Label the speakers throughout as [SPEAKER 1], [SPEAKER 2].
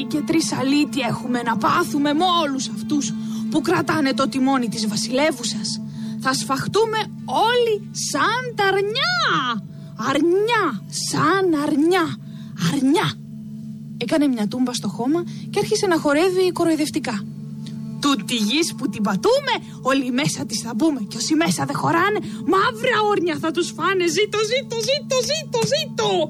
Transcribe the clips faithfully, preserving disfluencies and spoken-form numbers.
[SPEAKER 1] και τρεις αλήτη έχουμε να πάθουμε με όλους αυτούς που κρατάνε το τιμόνι της βασιλεύουσας. Θα σφαχτούμε όλοι σαν τα αρνιά. Αρνιά, σαν αρνιά, αρνιά. Έκανε μια τούμπα στο χώμα και άρχισε να χορεύει κοροϊδευτικά. Τούτη γης που την πατούμε, όλοι μέσα της θα μπούμε. Και όσοι μέσα δεν χωράνε, μαύρα όρνια θα τους φάνε. Ζήτω, ζήτω, ζήτω, ζήτω, ζήτω.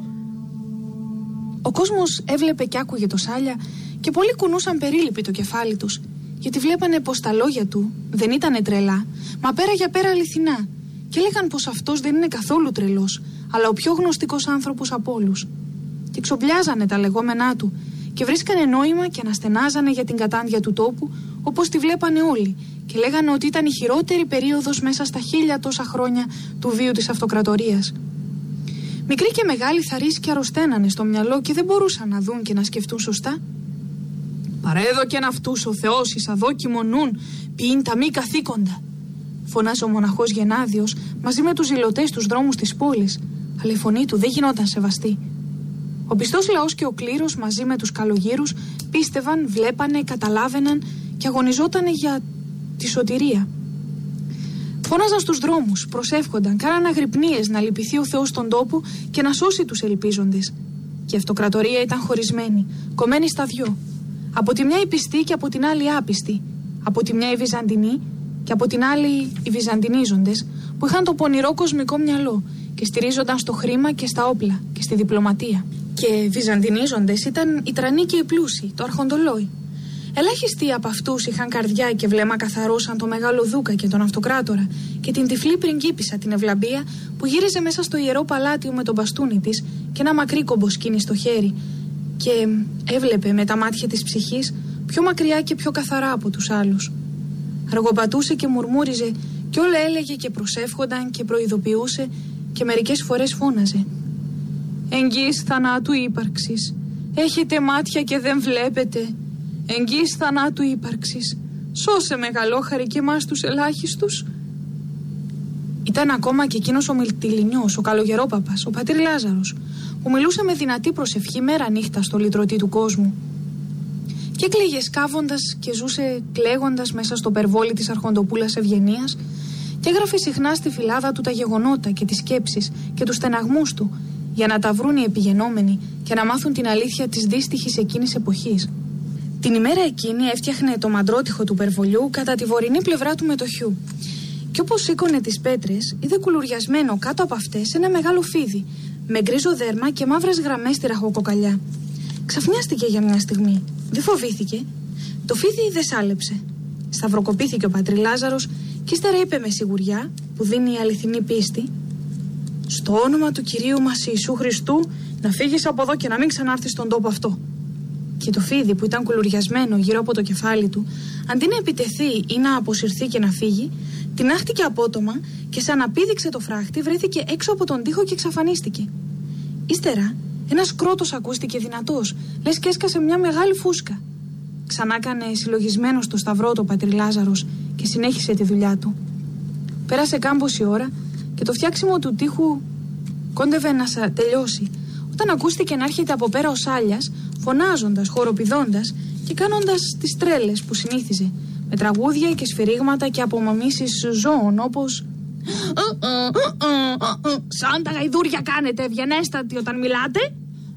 [SPEAKER 1] Ο κόσμος έβλεπε και άκουγε το Σάλια και πολλοί κουνούσαν περίληποι το κεφάλι τους, γιατί βλέπανε πως τα λόγια του δεν ήτανε τρελά, μα πέρα για πέρα αληθινά, και έλεγαν πως αυτός δεν είναι καθόλου τρελός, αλλά ο πιο γνωστικός άνθρωπος από όλους. Και ξομπλιάζανε τα λεγόμενά του και βρίσκανε νόημα και αναστενάζανε για την κατάντια του τόπου, όπως τη βλέπανε όλοι, και λέγανε ότι ήταν η χειρότερη περίοδος μέσα στα χίλια τόσα χρόνια του βίου της αυτοκρατορίας. Μικροί και μεγάλοι θαρρείς αρρωσταίνανε στο μυαλό και δεν μπορούσαν να δουν και να σκεφτούν σωστά. «Παρέδοκεν αυτούς ο Θεός εις αδόκιμο νουν, ποιήν τα μη καθήκοντα», φωνάζει ο μοναχός Γενάδιος μαζί με τους ζηλωτές στους δρόμους της πόλης, αλλά η φωνή του δεν γινόταν σεβαστή. Ο πιστός λαός και ο κλήρος μαζί με τους καλογύρους πίστευαν, βλέπανε, καταλάβαιναν και αγωνιζότανε για τη σωτηρία. Φώναζαν στους δρόμους, προσεύχονταν, κάναν αγρυπνίες να λυπηθεί ο Θεός στον τόπο και να σώσει τους ελπίζοντες. Και η αυτοκρατορία ήταν χωρισμένη, κομμένη στα δυο. Από τη μια οι πιστοί και από την άλλη άπιστοι. Από τη μια οι Βυζαντινοί και από την άλλη οι Βυζαντινίζοντες, που είχαν το πονηρό κοσμικό μυαλό και στηρίζονταν στο χρήμα και στα όπλα και στη διπλωματία. Και οι Βυζαντινίζοντες ήταν οι τρανοί και οι πλούσιοι, το αρχοντολόι. Ελάχιστοι από αυτούς είχαν καρδιά και βλέμμα καθαρό σαν το Μεγάλο Δούκα και τον Αυτοκράτορα και την τυφλή πριγκίπισσα την Ευλαμπία που γύριζε μέσα στο ιερό παλάτιο με τον μπαστούνι της και ένα μακρύ κομποσκίνι στο χέρι και έβλεπε με τα μάτια της ψυχής πιο μακριά και πιο καθαρά από τους άλλους. Αργοπατούσε και μουρμούριζε και όλα έλεγε και προσεύχονταν και προειδοποιούσε και μερικές φορές φώναζε. «Εγγύς θανάτου ύπαρξης, έχετε μάτια και δεν βλέπετε. Εγγύς θανάτου ύπαρξης, σώσε μεγαλόχαρη και εμάς τους ελάχιστους». Ήταν ακόμα και εκείνος ο Μιλτιλινιός, ο καλογερόπαπας, ο πατήρ Λάζαρος, που μιλούσε με δυνατή προσευχή μέρα νύχτα στο λυτρωτή του κόσμου. Και έκλαιγε σκάβοντας και ζούσε κλαίγοντας μέσα στο περβόλι της Αρχοντοπούλας Ευγενίας και έγραφε συχνά στη φυλάδα του τα γεγονότα και τις σκέψεις και τους στεναγμούς του για να τα βρουν οι επιγενόμενοι και να μάθουν την αλήθεια της δύστιχης εκείνης εποχής. Την ημέρα εκείνη έφτιαχνε το μαντρότυχο του περβολιού κατά τη βορεινή πλευρά του μετοχιού. Και όπως σήκωνε τις πέτρες, είδε κουλουριασμένο κάτω από αυτές ένα μεγάλο φίδι, με γκρίζο δέρμα και μαύρες γραμμές στη ραχοκοκαλιά. Ξαφνιάστηκε για μια στιγμή. Δεν φοβήθηκε. Το φίδι δεν σάλεψε. Σταυροκοπήθηκε ο πατρί Λάζαρος και ύστερα είπε με σιγουριά, που δίνει η αληθινή πίστη: «Στο όνομα του Κυρίου μας Ιησού Χριστού, να φύγεις από εδώ και να μην ξανάρθεις στον τόπο αυτό». Και το φίδι που ήταν κουλουριασμένο γύρω από το κεφάλι του, αντί να επιτεθεί ή να αποσυρθεί και να φύγει, τινάχτηκε απότομα και σαν να πήδηξε το φράχτη, βρέθηκε έξω από τον τοίχο και εξαφανίστηκε. Ύστερα ένας κρότος ακούστηκε δυνατός, λες και έσκασε μια μεγάλη φούσκα. Ξανά έκανε συλλογισμένο στο σταυρό το πατρί Λάζαρος και συνέχισε τη δουλειά του. Πέρασε κάμποση ώρα και το φτιάξιμο του τοίχου κόντευε να τελειώσει, όταν ακούστηκε να έρχεται από πέρα ο Σάλιας, φωνάζοντας, χοροπηδώντας και κάνοντας τις τρέλες που συνήθιζε, με τραγούδια και σφυρίγματα και απομαμίσεις ζώων όπως «Σαν τα γαϊδούρια κάνετε ευγενέστατοι όταν μιλάτε».